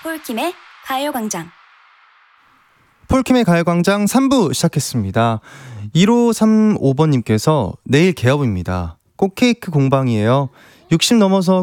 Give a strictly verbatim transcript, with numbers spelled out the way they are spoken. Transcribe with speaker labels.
Speaker 1: 폴킴의 가요광장.
Speaker 2: 폴킴의 가요광장 삼 부 시작했습니다. 일오삼오 번님께서 내일 개업입니다. 꽃케이크 공방이에요. 육십 넘어서